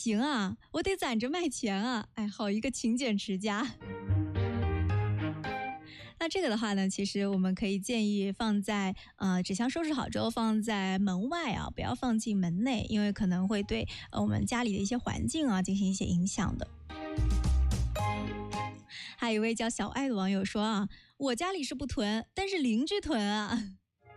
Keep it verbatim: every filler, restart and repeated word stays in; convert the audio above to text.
行啊，我得攒着卖钱啊。哎，好一个勤俭持家。那这个的话呢，其实我们可以建议放在呃纸箱收拾好之后放在门外啊，不要放进门内，因为可能会对呃我们家里的一些环境啊进行一些影响的。还有一位叫小爱的网友说啊，我家里是不囤，但是邻居囤啊。